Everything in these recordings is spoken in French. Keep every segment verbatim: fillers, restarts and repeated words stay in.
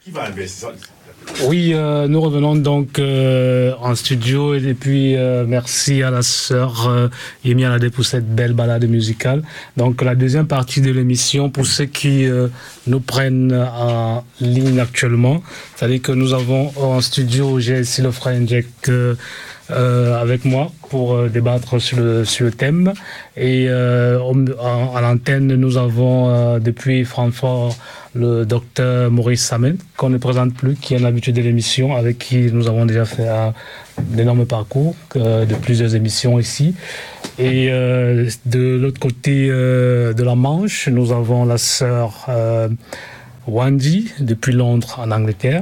Qui va enlever ça? Oui, euh, nous revenons donc euh, en studio et puis euh, merci à la sœur euh, Yemi Alade pour cette belle balade musicale. Donc la deuxième partie de l'émission, pour ceux qui euh, nous prennent en ligne actuellement, c'est-à-dire que nous avons en studio, j'ai ici le frère Njek euh, euh, avec moi pour euh, débattre sur le, sur le thème. Et euh, en, à l'antenne, nous avons euh, depuis Francfort le docteur Maurice Samen, qu'on ne présente plus, qui est un habitué de l'émission, avec qui nous avons déjà fait un énorme parcours euh, de plusieurs émissions ici. Et euh, de l'autre côté euh, de la Manche, nous avons la sœur euh, Wendy, depuis Londres en Angleterre.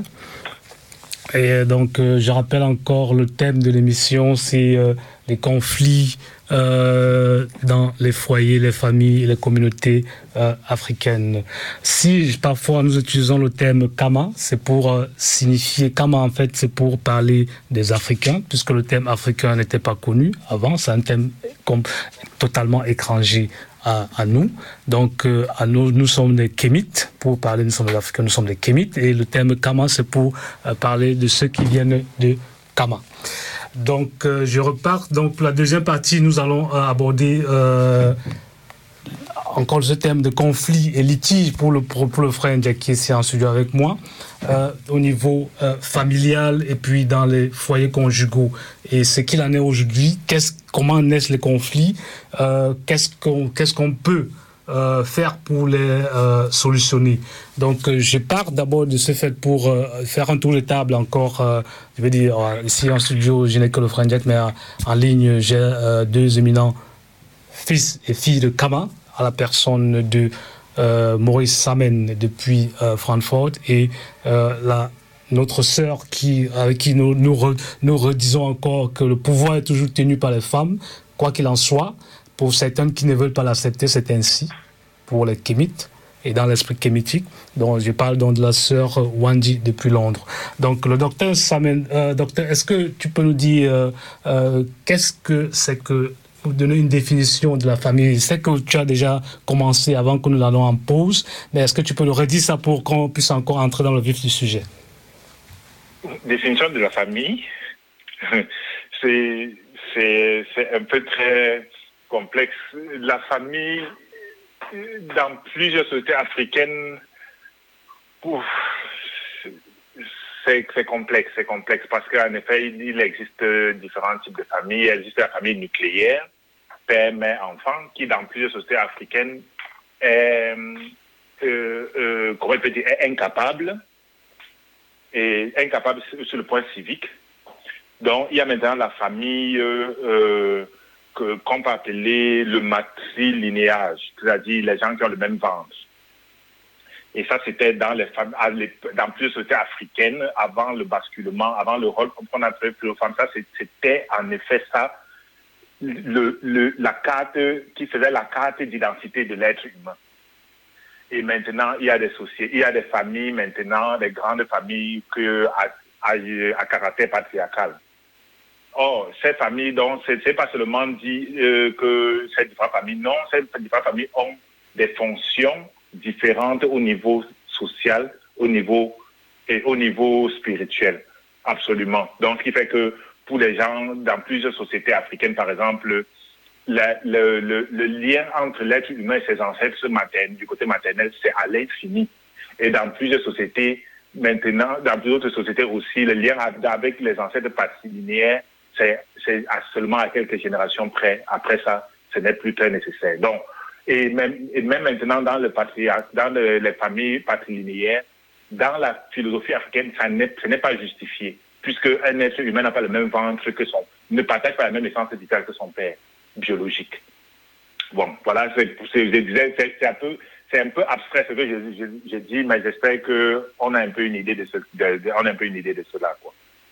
Et donc, euh, je rappelle encore le thème de l'émission, c'est euh, les conflits euh, dans les foyers, les familles, les communautés euh, africaines. Si parfois nous utilisons le terme Kama, c'est pour euh, signifier, Kama en fait, c'est pour parler des Africains, puisque le terme africain n'était pas connu avant, c'est un thème comme, totalement étranger à, à nous. Donc, euh, à nous, nous sommes des Kémites. Pour parler, nous sommes des Africains, nous sommes des Kémites. Et le terme Kama, c'est pour euh, parler de ceux qui viennent de Kama. Donc, euh, je repars. Donc, pour la deuxième partie, nous allons euh, aborder euh, encore ce thème de conflit et litige pour le, pour, pour le frère Njek qui est ici en studio avec moi, euh, au niveau euh, familial et puis dans les foyers conjugaux. Et ce qu'il en est aujourd'hui, qu'est-ce, comment naissent les conflits, euh, qu'est-ce qu'on, qu'est-ce qu'on peut euh, faire pour les euh, solutionner. Donc, euh, je pars d'abord de ce fait pour euh, faire un tour de table encore. Euh, je veux dire, euh, ici en studio, je n'ai que le frère Njek, mais euh, en ligne, j'ai euh, deux éminents fils et filles de Kama, à la personne de euh, Maurice Samen depuis euh, Francfort et euh, la, notre sœur qui, avec qui nous, nous, re, nous redisons encore que le pouvoir est toujours tenu par les femmes, quoi qu'il en soit. Pour certaines qui ne veulent pas l'accepter, c'est ainsi pour les Kémites et dans l'esprit kémitique. Donc, je parle donc de la sœur Wendy depuis Londres. Donc, le docteur Samen, euh, docteur, est-ce que tu peux nous dire euh, euh, qu'est-ce que c'est que pour donner une définition de la famille? Je sais que tu as déjà commencé avant que nous l'allions en pause, mais est-ce que tu peux nous redire ça pour qu'on puisse encore entrer dans le vif du sujet? Définition de la famille, c'est, c'est, c'est un peu très complexe. La famille, dans plusieurs sociétés africaines, ouf, c'est, c'est complexe, c'est complexe parce qu'en effet, il, il existe différents types de familles. Il existe la famille nucléaire, père, mère, enfant, qui dans plusieurs sociétés africaines est, euh, euh, comment on peut dire, est incapable, et incapable sur le point civique. Donc, il y a maintenant la famille euh, euh, que, qu'on peut appeler le matrilinéage, c'est-à-dire les gens qui ont le même ventre. Et ça, c'était dans les familles, dans plusieurs sociétés africaines, avant le basculement, avant le rôle qu'on a fait pour les femmes. Ça, c'était en effet ça, le, le, la carte qui faisait la carte d'identité de l'être humain. Et maintenant, il y a des sociétés, il y a des familles maintenant, des grandes familles que, à, à, à caractère patriarcal. Or, ces familles, donc, c'est, c'est pas seulement dit euh, que ces différentes familles, non, ces différentes familles ont des fonctions différentes au niveau social, au niveau et au niveau spirituel, absolument. Donc, ce qui fait que pour les gens dans plusieurs sociétés africaines, par exemple, la, le, le, le lien entre l'être humain et ses ancêtres maternels, du côté maternel, c'est à l'infini. Et dans plusieurs sociétés, maintenant, dans plusieurs autres sociétés aussi, le lien avec les ancêtres patrilinéaires, c'est, c'est à seulement à quelques générations près. Après ça, ce n'est plus très nécessaire. Donc, et même, et même maintenant dans le patriarcat, dans le, les familles patrilinéaires, dans la philosophie africaine, ça n'est, ce n'est pas justifié, puisque un être humain n'a pas le même ventre que son, ne partage pas la même essence vitale que son père biologique. Bon, voilà, c'est, c'est, je disais, c'est, c'est un peu, c'est un peu abstrait ce que je, je, je dis, mais j'espère que on a un peu une idée de ce, de, de, on a un peu une idée de cela, quoi.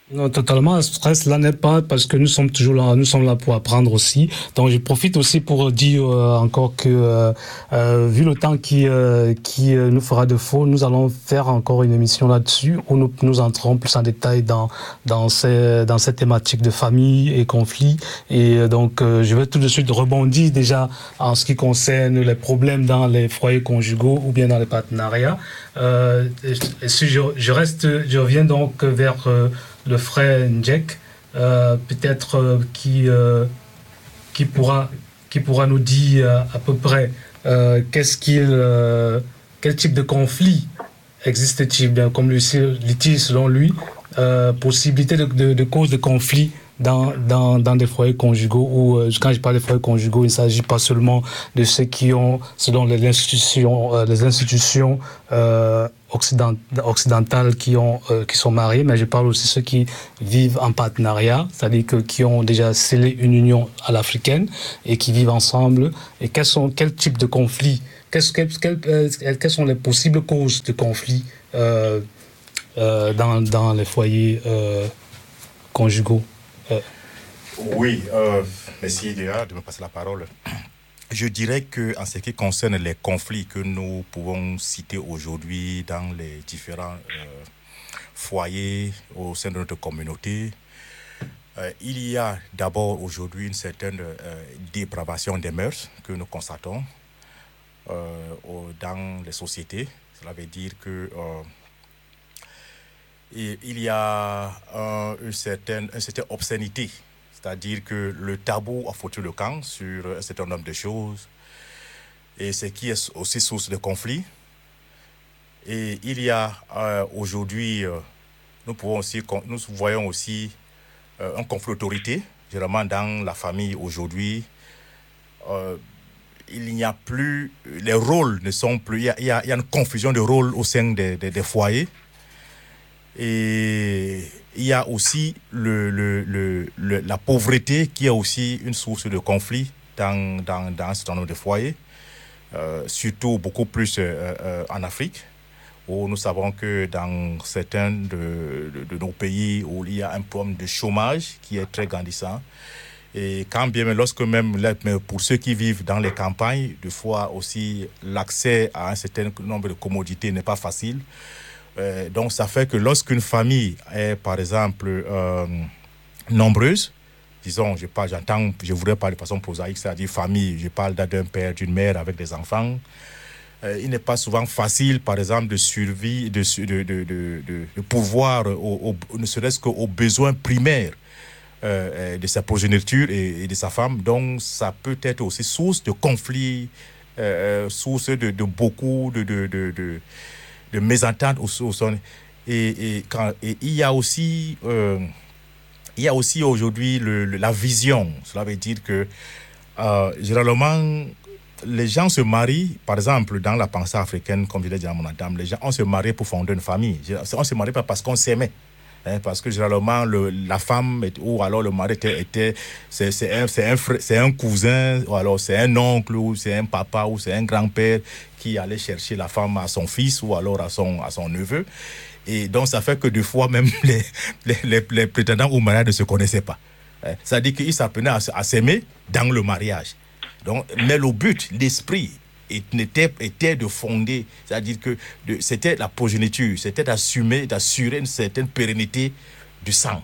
Non, totalement. Le stress, là, n'est pas parce que nous sommes toujours là, nous sommes là pour apprendre aussi. Donc, je profite aussi pour dire euh, encore que, euh, euh, vu le temps qui, euh, qui euh, nous fera défaut, nous allons faire encore une émission là-dessus où nous, nous entrerons plus en détail dans, dans ces, dans cette thématique de famille et conflits. Et euh, donc, euh, je vais tout de suite rebondir déjà en ce qui concerne les problèmes dans les foyers conjugaux ou bien dans les partenariats. Euh, et si je, je reste, je reviens donc vers euh, le frère Njek, euh, peut-être euh, qui, euh, qui, pourra, qui pourra nous dire euh, à peu près euh, qu'est-ce qu'il, euh, quel type de conflit existe-t-il, bien, comme litige selon lui, euh, possibilité de, de, de cause de conflit dans, dans, dans des foyers conjugaux, où euh, quand je parle des foyers conjugaux, il ne s'agit pas seulement de ceux qui ont, selon les institutions, euh, les institutions euh, occident, occidentales qui, ont, euh, qui sont mariés, mais je parle aussi de ceux qui vivent en partenariat, c'est-à-dire que, qui ont déjà scellé une union à l'africaine et qui vivent ensemble. Et quels sont, quel type de conflits, quelles, quelles, quelles, quelles sont les possibles causes de conflits euh, euh, dans, dans les foyers euh, conjugaux? euh. Oui, euh, merci Léa de me passer la parole. Je dirais qu'en ce qui concerne les conflits que nous pouvons citer aujourd'hui dans les différents euh, foyers au sein de notre communauté, euh, il y a d'abord aujourd'hui une certaine euh, dépravation des mœurs que nous constatons euh, au, dans les sociétés. Cela veut dire que euh, il y a un, une, certaine, une certaine obscénité. C'est-à-dire que le tabou a foutu le camp sur un certain nombre de choses, et ce qui est aussi source de conflit. Et il y a euh, aujourd'hui, euh, nous, pouvons aussi, nous voyons aussi euh, un conflit d'autorité, généralement dans la famille aujourd'hui. Euh, il n'y a plus, les rôles ne sont plus, il y a, il y a, il y a une confusion de rôles au sein des, des, des foyers. Et il y a aussi le, le, le, le, la pauvreté qui est aussi une source de conflit dans, dans, dans un certain nombre de foyers, euh, surtout beaucoup plus euh, euh, en Afrique, où nous savons que dans certains de, de, de nos pays où il y a un problème de chômage qui est très grandissant. Et quand bien, mais lorsque même, pour ceux qui vivent dans les campagnes, des fois aussi l'accès à un certain nombre de commodités n'est pas facile. Euh, donc ça fait que lorsqu'une famille est par exemple euh, nombreuse, disons, je parle, j'entends, je voudrais parler de façon prosaïque, c'est-à-dire famille, je parle d'un père, d'une mère avec des enfants, euh, il n'est pas souvent facile par exemple de survie, de, de, de, de, de pouvoir, au, au, ne serait-ce qu'aux besoins primaires euh, de sa progéniture et, et de sa femme. Donc ça peut être aussi source de conflits, euh, source de, de beaucoup de, de, de, de de mésentente au, au son et, et, quand, et il y a aussi euh, il y a aussi aujourd'hui le, le, la vision. Cela veut dire que euh, généralement les gens se marient, par exemple dans la pensée africaine, comme je l'ai dit à mon entame, les gens on se marie pour fonder une famille, on se marie pas parce qu'on s'aimait. Hein, parce que généralement le, la femme est, ou alors le mari était, était c'est, c'est, un, c'est, un frère, c'est un cousin, ou alors c'est un oncle, ou c'est un papa, ou c'est un grand-père qui allait chercher la femme à son fils ou alors à son, à son neveu. Et donc ça fait que des fois même les, les, les, les prétendants au mariage ne se connaissaient pas. Hein, c'est-à-dire qu'ils s'apprenaient à, à s'aimer dans le mariage. Donc, mais le but, l'esprit était, était de fonder, c'est-à-dire que de, c'était la progéniture, c'était d'assumer, d'assurer une certaine pérennité du sang.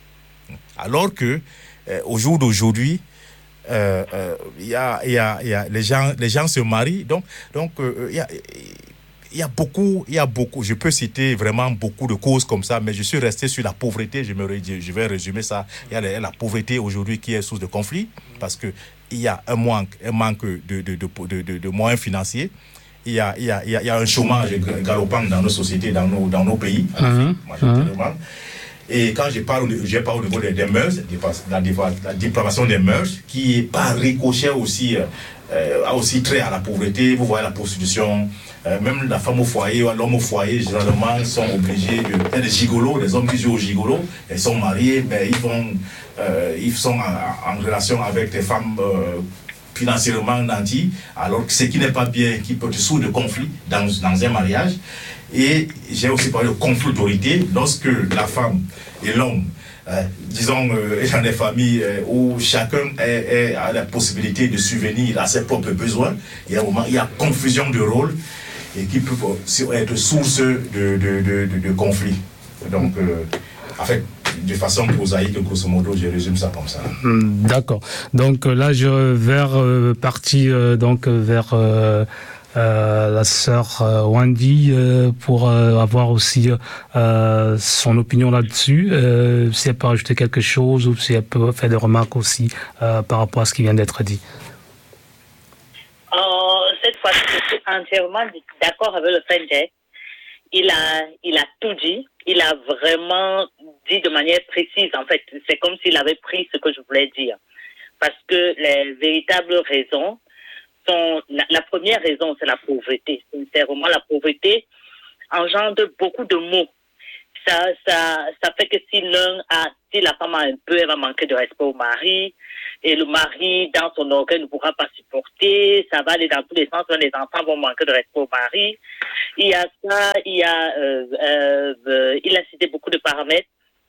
Alors que euh, au jour d'aujourd'hui, euh, euh, y a, y a, y a, les, gens, les gens se marient, donc il donc, euh, y a... Il y a beaucoup, il y a beaucoup, je peux citer vraiment beaucoup de causes comme ça, mais je suis resté sur la pauvreté, je, me, je vais résumer ça. Il y a la, la pauvreté aujourd'hui qui est source de conflit, parce qu'il y a un manque, un manque de, de, de, de, de, de moyens financiers. Il y, a, il, y a, il y a un chômage galopant dans nos sociétés, dans nos, dans nos pays, mmh. majoritairement. Et quand je parle, je parle au niveau des, des mœurs, la, la dépravation des mœurs, qui est par ricochet aussi, euh, a aussi trait à la pauvreté. Vous voyez la prostitution. Euh, même la femme au foyer, l'homme au foyer, généralement, sont obligés de... Il y a des gigolos, les hommes qui jouent aux gigolos, ils sont mariés, mais ils, vont, euh, ils sont en, en relation avec des femmes euh, financièrement nanti, alors que ce qui n'est pas bien, qui peut être source de conflit dans, dans un mariage. Et j'ai aussi parlé de conflit d'autorité, lorsque la femme et l'homme, euh, disons, euh, dans des familles euh, où chacun est, est, a la possibilité de subvenir à ses propres besoins, il y a un moment, il y a confusion de rôle et qui peut être source de, de, de, de, de conflit. Donc, euh, en fait, de façon prosaïque, grosso modo, je résume ça comme ça. D'accord. Donc là, je vers euh, parti euh, donc vers euh, euh, la sœur euh, Wendy euh, pour euh, avoir aussi euh, son opinion là-dessus. Euh, si elle peut ajouter quelque chose ou si elle peut faire des remarques aussi euh, par rapport à ce qui vient d'être dit. Euh, cette fois, je suis entièrement d'accord avec le frère. Il a, il a tout dit. Il a vraiment dit de manière précise. En fait, c'est comme s'il avait pris ce que je voulais dire. Parce que les véritables raisons sont... La, la première raison, c'est la pauvreté. Sincèrement, la pauvreté engendre beaucoup de maux. Ça, ça, ça fait que si l'un a, si la femme a un peu, elle va manquer de respect au mari, et le mari, dans son orgueil, ne pourra pas supporter, ça va aller dans tous les sens, les enfants vont manquer de respect au mari. Il y a ça, il y a, euh, euh, euh, il a cité beaucoup de paramètres,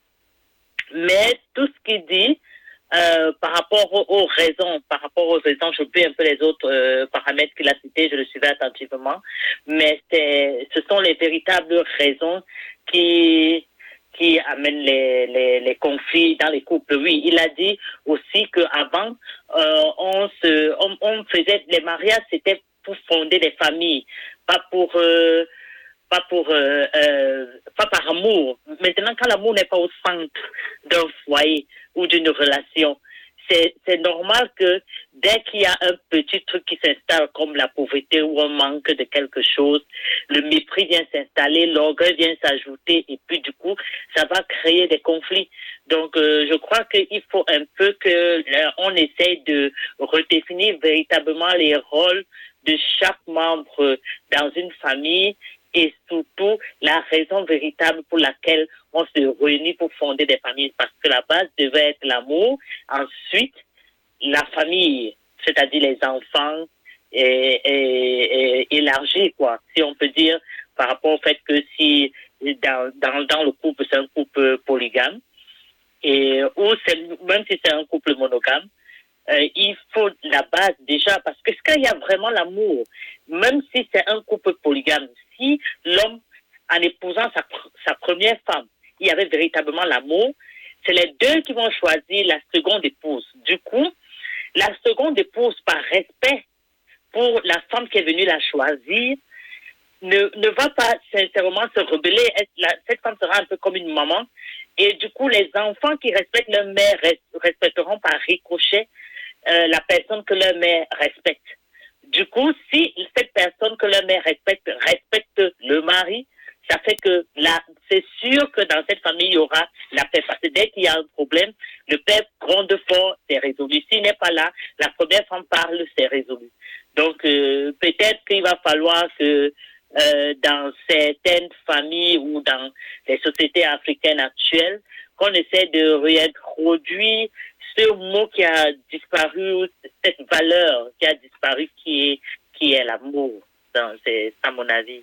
mais tout ce qu'il dit, euh, par rapport aux, aux raisons, par rapport aux raisons, je peux un peu les autres euh, paramètres qu'il a cités, je le suivais attentivement, mais c'est, ce sont les véritables raisons qui qui amènent les, les, les conflits dans les couples. Oui, il a dit aussi qu'avant, euh, on se, on, on faisait les mariages, c'était pour fonder des familles, pas pour, euh, pas pour, euh, euh, pas par amour. Maintenant, quand l'amour n'est pas au centre d'un foyer ou d'une relation, c'est, c'est normal que dès qu'il y a un petit truc qui s'installe comme la pauvreté ou un manque de quelque chose, le mépris vient s'installer, l'orgueil vient s'ajouter et puis du coup, ça va créer des conflits. Donc, euh, je crois qu'il faut un peu que euh, on essaye de redéfinir véritablement les rôles de chaque membre dans une famille et surtout la raison véritable pour laquelle on se réunit pour fonder des familles, parce que la base devait être l'amour. Ensuite, la famille, c'est-à-dire les enfants, et, et, et élargie, quoi, si on peut dire, par rapport au fait que si dans, dans, dans le couple, c'est un couple polygame, et, ou c'est, même si c'est un couple monogame, euh, il faut la base déjà, parce que quand il y a vraiment l'amour, même si c'est un couple polygame, si l'homme, en épousant sa, sa première femme, il y avait véritablement l'amour, c'est les deux qui vont choisir la seconde épouse. Du coup, la seconde épouse, par respect pour la femme qui est venue la choisir, ne, ne va pas sincèrement se rebeller. Cette femme sera un peu comme une maman. Et du coup, les enfants qui respectent leur mère respecteront par ricochet euh, la personne que leur mère respecte. Du coup, si cette personne que leur mère respecte respecte le mari, ça fait que là, c'est sûr que dans cette famille, il y aura la paix. Parce que dès qu'il y a un problème, le père gronde fort, c'est résolu. S'il n'est pas là, la première femme parle, c'est résolu. Donc, euh, peut-être qu'il va falloir que euh, dans certaines familles ou dans les sociétés africaines actuelles, qu'on essaie de réintroduire ce mot qui a disparu, cette valeur qui a disparu, qui est, qui est l'amour. Donc, c'est à mon avis.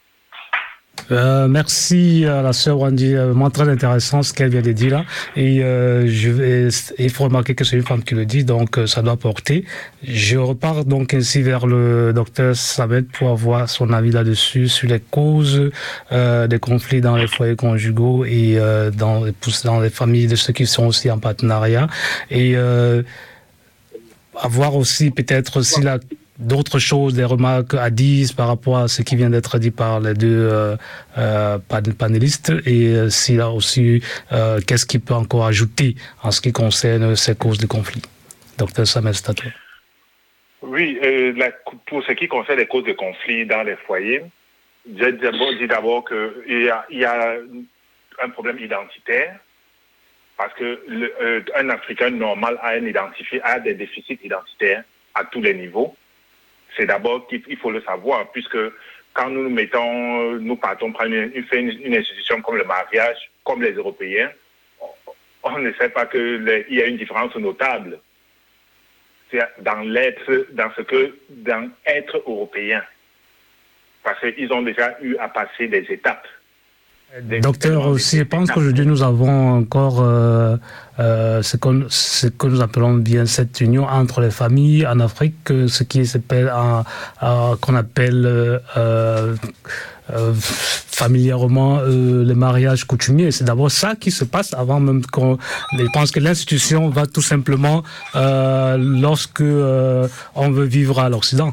Euh, merci à la sœur Wendy, euh, vraiment très intéressant ce qu'elle vient de dire là. Et euh, je vais, il faut remarquer que c'est une femme qui le dit, donc euh, ça doit porter. Je repars donc ainsi vers le docteur Samet pour avoir son avis là-dessus sur les causes euh, des conflits dans les foyers conjugaux et euh, dans, dans les familles de ceux qui sont aussi en partenariat. Et euh, avoir aussi peut-être aussi la d'autres choses, des remarques à dire par rapport à ce qui vient d'être dit par les deux euh, euh, panélistes, et euh, s'il a aussi euh, qu'est-ce qu'il peut encore ajouter en ce qui concerne ces causes de conflit. Docteur Samuel Stato. Oui, euh, la, pour ce qui concerne les causes de conflit dans les foyers, j'ai d'abord dit d'abord qu'il y a, il y a un problème identitaire, parce que le, euh, un Africain normal a, un identifié, a des déficits identitaires à tous les niveaux. C'est d'abord qu'il faut le savoir, puisque quand nous nous mettons, nous partons prendre une, une, une institution comme le mariage, comme les Européens, on ne sait pas qu'il y a une différence notable. c'est dans l'être, dans ce que, dans être européen. Parce qu'ils ont déjà eu à passer des étapes. Des, Docteur, aussi, je pense qu'aujourd'hui nous avons encore euh, euh, ce, qu'on, ce que nous appelons bien cette union entre les familles en Afrique, ce qui s'appelle, euh, euh, qu'on appelle euh, euh, familièrement euh, le mariage coutumier. C'est d'abord ça qui se passe avant même qu'on... Je pense que l'institution va tout simplement euh, lorsque euh, on veut vivre à l'Occident.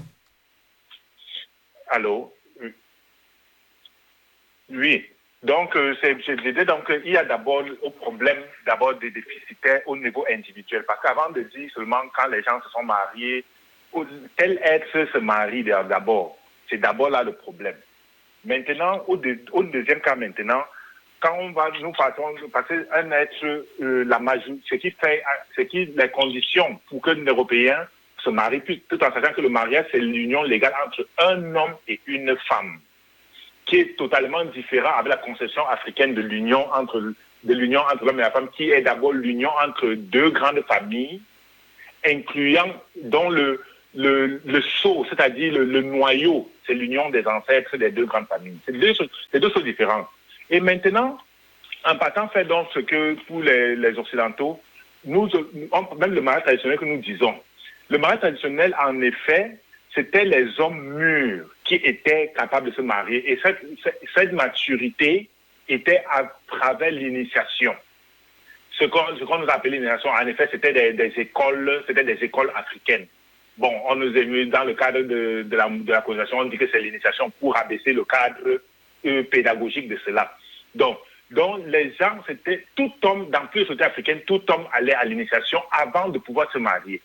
Allô? Oui. Donc, euh, c'est, je disais, donc, il y a d'abord au problème, d'abord des déficitaires au niveau individuel. Parce qu'avant de dire seulement quand les gens se sont mariés, tel être se marie d'abord. C'est d'abord là le problème. Maintenant, au, de, au deuxième cas maintenant, quand on va, nous partons, parce qu'un être, euh, la majorité, ce qui fait, ce qui, les conditions pour que les Européens se marient, tout en sachant que le mariage, c'est l'union légale entre un homme et une femme, qui est totalement différent avec la conception africaine de l'union entre, de l'union entre l'homme et la femme, qui est d'abord l'union entre deux grandes familles, incluant, dont le, le, le sceau, c'est-à-dire le, le noyau, c'est l'union des ancêtres des deux grandes familles. C'est deux choses, c'est deux choses différentes. Et maintenant, en partant faire donc ce que pour les, les Occidentaux, nous, on, même le mariage traditionnel que nous disons, le mariage traditionnel, en effet, c'était les hommes mûrs qui étaient capables de se marier. Et cette, cette maturité était à travers l'initiation. Ce qu'on, ce qu'on nous appelait l'initiation, en effet, c'était des, des écoles, c'était des écoles africaines. Bon, on nous a mis dans le cadre de, de, la, de la colonisation, on dit que c'est l'initiation pour abaisser le cadre euh, pédagogique de cela. Donc, donc, les gens, c'était tout homme, dans toutes les sociétés africaines, tout homme allait à l'initiation avant de pouvoir se marier.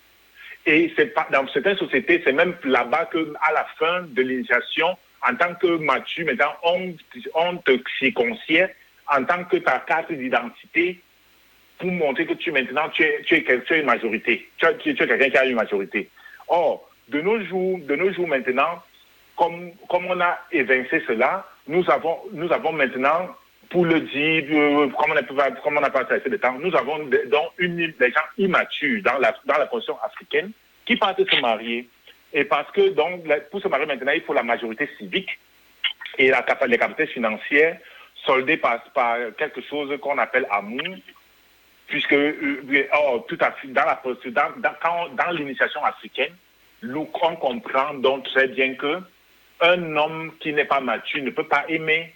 Et c'est pas, dans certaines sociétés, c'est même là-bas qu'à la fin de l'initiation, en tant que mature, maintenant, on, on te circoncise en tant que ta carte d'identité pour montrer que tu, maintenant, tu es, tu es, tu es une majorité. Tu es, tu es quelqu'un qui a une majorité. Or, de nos jours, de nos jours maintenant, comme, comme on a évincé cela, nous avons, nous avons maintenant, pour le dire, euh, comme on n'a pas, pas assez de temps, nous avons de, donc une, des gens immatures dans la, dans la constitution africaine qui partent se marier. Et parce que, donc, pour se marier maintenant, il faut la majorité civique et la, les capacités financières soldées par, par quelque chose qu'on appelle amour, puisque, euh, oh, tout à fait, dans, la, dans, dans, quand, dans l'initiation africaine, nous, on comprend donc très bien que un homme qui n'est pas mature ne peut pas aimer.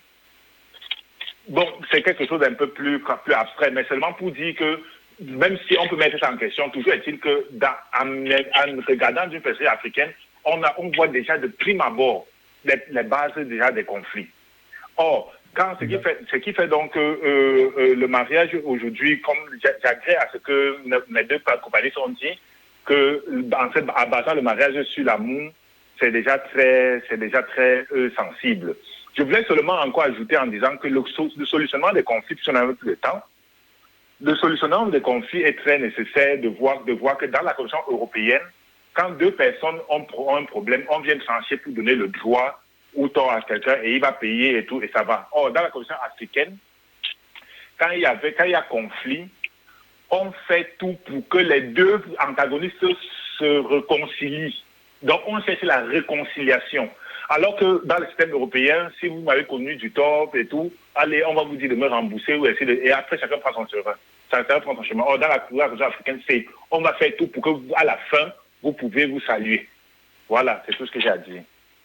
Bon, c'est quelque chose d'un peu plus, plus abstrait, mais seulement pour dire que, même si on peut mettre ça en question, toujours est-il que, dans, en, en regardant d'une perspective africaine, on, a, on voit déjà de prime abord les, les bases déjà des conflits. Or, quand, ce, qui fait, ce qui fait donc euh, euh, le mariage aujourd'hui, comme j'agrée à ce que mes deux compagnies ont dit, que en fait, en basant le mariage sur l'amour, c'est déjà très, c'est déjà très euh, sensible. Je voulais seulement encore ajouter en disant que le, le solutionnement des conflits, si on avait plus de temps, le solutionnement des conflits est très nécessaire de voir, de voir que dans la Constitution européenne, quand deux personnes ont, ont un problème, on vient trancher pour donner le droit ou tort à quelqu'un et il va payer et tout, et ça va. Or, dans la Constitution africaine, quand il y avait, quand il y a conflit, on fait tout pour que les deux antagonistes se réconcilient. Donc, on cherche la réconciliation. Alors que dans le système européen, si vous m'avez connu du tort et tout, allez, on va vous dire de me rembourser ou essayer de, et après chacun prend son chemin. Chacun prend son chemin. Or, dans la culture africaine, c'est on va faire tout pour que, à la fin, vous pouvez vous saluer. Voilà, c'est tout ce que j'ai à dire.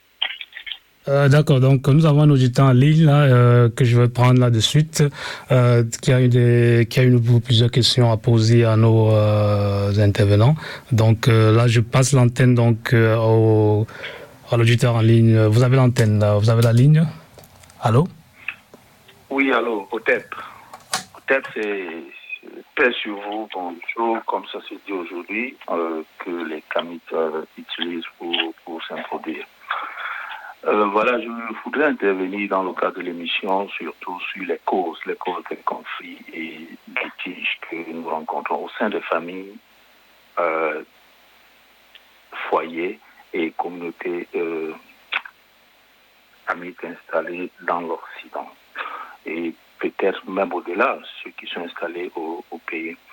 Euh, d'accord, donc nous avons un auditeur en ligne là, euh, que je vais prendre là de suite, euh, qui a eu des, qui a eu plusieurs questions à poser à nos euh, intervenants. Donc euh, là, je passe l'antenne donc euh, au à l'auditeur en ligne. Vous avez l'antenne, là. Vous avez la ligne. Allô? Oui, allô, peut-être. Peut-être c'est paix sur vous, bonjour, comme ça se dit aujourd'hui, euh, que les Kamites euh, utilisent pour, pour s'introduire. Euh, voilà, je voudrais intervenir dans le cadre de l'émission, surtout sur les causes, les causes des conflits et des litiges que nous rencontrons au sein des familles, euh, foyers et communautés euh, amiques installées dans l'Occident. Et peut-être même au-delà, ceux qui sont installés au, au pays.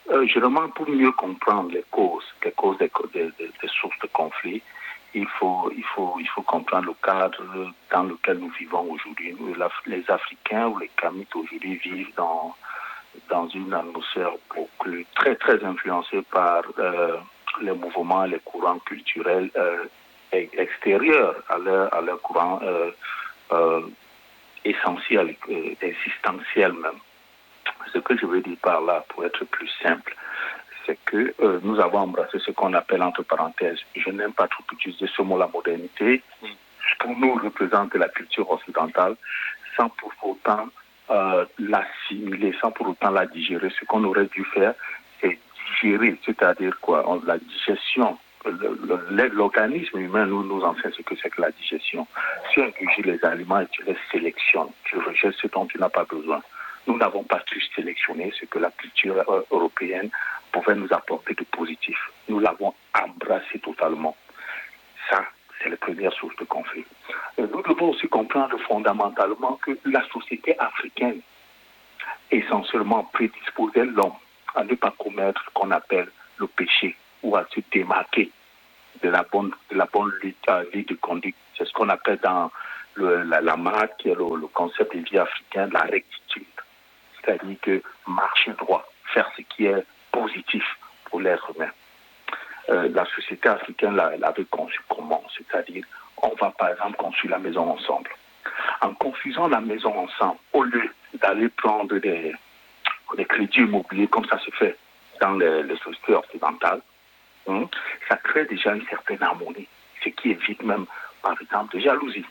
euh, je demande pour mieux comprendre les causes, les causes des, des, des, des sources de conflit. Il faut, il, faut, il faut comprendre le cadre dans lequel nous vivons aujourd'hui. Nous, les Africains ou les Kamites aujourd'hui vivent dans, dans une atmosphère beaucoup, très, très influencée par euh, les mouvements, les courants culturels euh, extérieurs à leur, à leur courant euh, euh, essentiel, euh, existentiel même. Ce que je veux dire par là, pour être plus simple, c'est que euh, nous avons embrassé ce qu'on appelle, entre parenthèses, je n'aime pas trop utiliser ce mot, la modernité, pour nous représenter la culture occidentale, sans pour autant euh, l'assimiler, sans pour autant la digérer. Ce qu'on aurait dû faire, c'est digérer, c'est-à-dire quoi, la digestion. Le, l'organisme humain nous, nous enseigne ce que c'est que la digestion. Si on digère les aliments et tu les sélectionnes, tu rejettes ce dont tu n'as pas besoin. Nous n'avons pas pu sélectionner ce que la culture euh, européenne pouvait nous apporter de positif. Nous l'avons embrassé totalement. Ça, c'est la première source de conflit. Euh, nous devons aussi comprendre fondamentalement que la société africaine essentiellement prédisposait l'homme à ne pas commettre ce qu'on appelle le péché ou à se démarquer de la bonne, de la bonne lutte, euh, vie de conduite. C'est ce qu'on appelle dans le, la, la M A D, qui est le, le concept de vie africain, la rectitude. C'est-à-dire que marcher droit, faire ce qui est positif pour l'être humain. Euh, la société africaine l'avait conçu comment? C'est-à-dire, on va par exemple construire la maison ensemble. En construisant la maison ensemble, au lieu d'aller prendre des, des crédits immobiliers comme ça se fait dans les, les sociétés occidentales, hein, ça crée déjà une certaine harmonie, ce qui évite même, par exemple, de jalousie.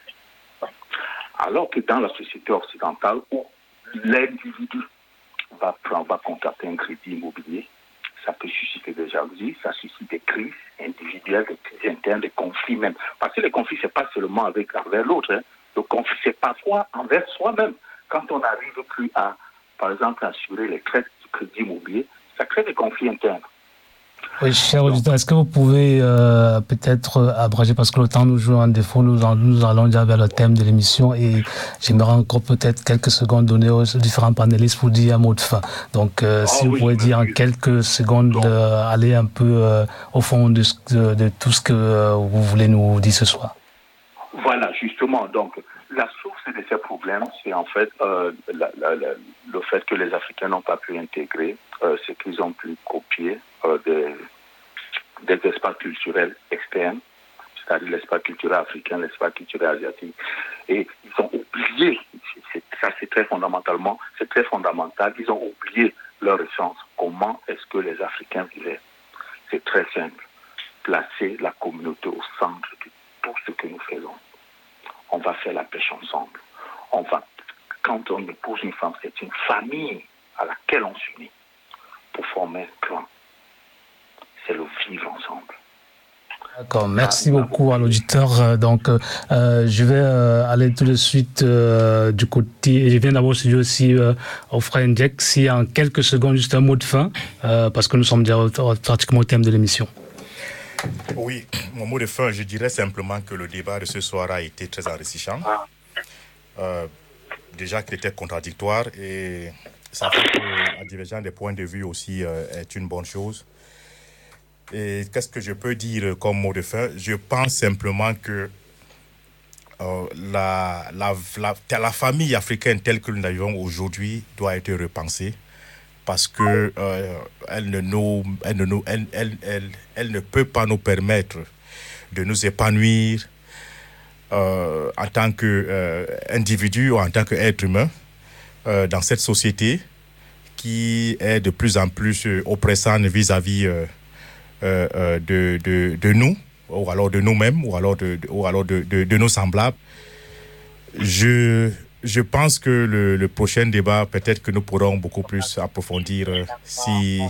Alors que dans la société occidentale, où l'individu va, prendre, va contracter un crédit immobilier, ça peut susciter des jalousies, ça suscite des crises individuelles, des crises internes, des conflits même. Parce que les conflits, ce n'est pas seulement avec envers l'autre. Hein. Le conflit, c'est parfois envers soi-même. Quand on n'arrive plus à, par exemple, assurer les traites du crédit immobilier, ça crée des conflits internes. Oui, cher auditeur, est-ce que vous pouvez euh, peut-être euh, abréger, parce que le temps nous joue un défaut, nous, en, nous allons déjà vers le thème de l'émission et j'aimerais encore peut-être quelques secondes donner aux différents panélistes pour dire un mot de fin. Donc, euh, oh, si oui, vous pouvez dire en quelques secondes, euh, aller un peu euh, au fond de, de, de tout ce que euh, vous voulez nous dire ce soir. Voilà, justement, donc, la source de ces problèmes, c'est en fait euh, la, la, la, le fait que les Africains n'ont pas pu intégrer euh, ce qu'ils ont pu copier euh, des, des espaces culturels externes, c'est-à-dire l'espace culturel africain, l'espace culturel asiatique. Et ils ont oublié, c'est, ça c'est très fondamentalement, c'est très fondamental, ils ont oublié leur essence. Comment est-ce que les Africains vivaient? C'est très simple. Placer la communauté au centre de tout ce que nous faisons. On va faire la pêche ensemble. On va, quand on épouse une femme, c'est une famille à laquelle on s'unit pour former un clan. C'est le vivre ensemble. D'accord, merci ah, beaucoup à l'auditeur. Donc, euh, je vais euh, aller tout de suite euh, du côté. Je viens d'abord studio aussi euh, au frère Ndjek. Si en quelques secondes, juste un mot de fin, euh, parce que nous sommes déjà pratiquement au thème de l'émission. Oui, mon mot de fin, je dirais simplement que le débat de ce soir a été très enrichissant. Euh, déjà qu'il était contradictoire et ça fait que la divergence des points de vue aussi euh, est une bonne chose. Et qu'est-ce que je peux dire comme mot de fin? Je pense simplement que euh, la, la, la, la famille africaine telle que nous l'avons aujourd'hui doit être repensée. Parce que euh, elle, ne nous, elle, ne nous, elle, elle, elle, elle ne peut pas nous permettre de nous épanouir euh, en tant qu'individu euh, ou en tant qu'être humain euh, dans cette société qui est de plus en plus euh, oppressante vis-à-vis euh, euh, de, de, de nous, ou alors de nous-mêmes, ou alors de, de, ou alors de, de, de nos semblables. Je... Je pense que le, le prochain débat, peut-être que nous pourrons beaucoup plus approfondir euh, si,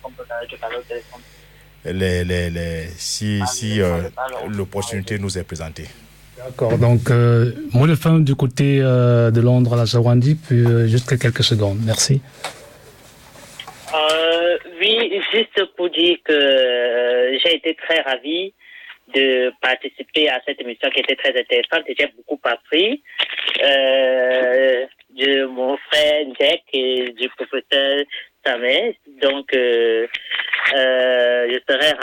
les, les, les, si, si euh, l'opportunité nous est présentée. D'accord, donc euh, mot de fin du côté euh, de Londres à la Zawandi, puis euh, juste quelques secondes. Merci. Euh, oui, juste pour dire que euh, j'ai été très ravie de participer à cette émission qui était très intéressante et j'ai beaucoup appris euh, de mon frère Jack et du professeur Samé. Donc, euh,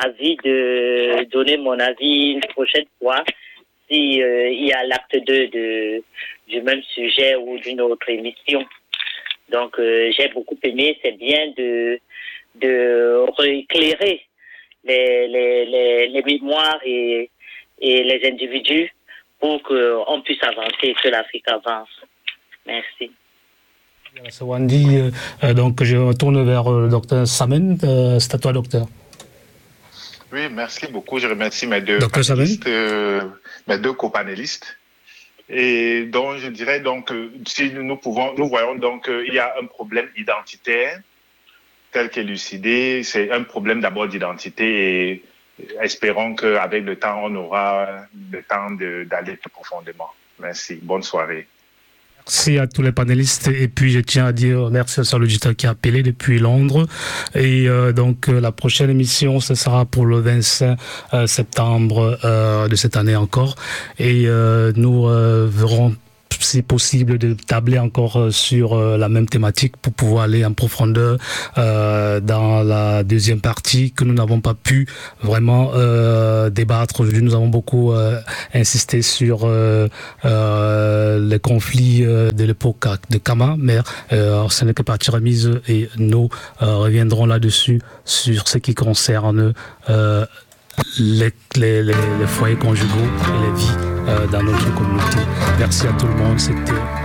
ravi de donner mon avis une prochaine fois si euh, il y a l'acte deux de, du même sujet ou d'une autre émission. Donc, euh, j'ai beaucoup aimé. C'est bien de, de rééclairer les, les, les, les mémoires et, et les individus pour qu'on puisse avancer, que l'Afrique avance. Merci. C'est Wendy. Euh, donc, je retourne vers le docteur Samen. Euh, c'est à toi, docteur. Oui, merci beaucoup. Je remercie mes deux docteur panélistes, euh, mes deux copanélistes. Et donc, je dirais donc, si nous pouvons, nous voyons donc qu'il y a un problème identitaire tel qu'élucidé. C'est un problème d'abord d'identité et espérons qu'avec le temps, on aura le temps de, d'aller plus profondément. Merci. Bonne soirée. Merci à tous les panélistes et puis je tiens à dire merci à Sœur Logita qui a appelé depuis Londres et euh, donc euh, la prochaine émission ce sera pour le vingt-cinq septembre euh, de cette année encore et euh, nous euh, verrons si possible de tabler encore sur euh, la même thématique pour pouvoir aller en profondeur euh, dans la deuxième partie que nous n'avons pas pu vraiment euh, débattre aujourd'hui. Nous avons beaucoup euh, insisté sur euh, euh, les conflits euh, de l'époque de Kama, mais euh, ce n'est que partie remise et nous euh, reviendrons là-dessus sur ce qui concerne euh, les, les, les, les foyers conjugaux et les vies euh, dans notre communauté. Merci à tout le monde. C'était